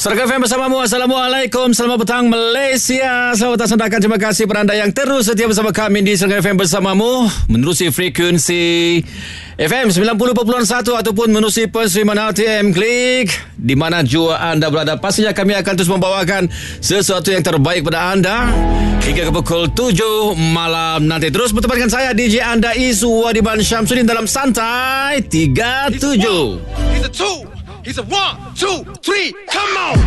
Serga FM bersamamu. Assalamualaikum. Selamat petang Malaysia. Selamat tersendakan. Terima kasih kepada anda yang terus setia bersama kami di Serga FM bersamamu, menerusi frekuensi FM 90.1 ataupun menerusi penerimaan RTM Klik. Di mana jua anda berada, pastinya kami akan terus membawakan sesuatu yang terbaik pada anda hingga ke pukul 7 malam nanti. Terus bertemu dengan saya DJ anda Isu Wadiman Syamsuddin dalam Santai 37. He's a 2, he's a 1, 2, 3, come on.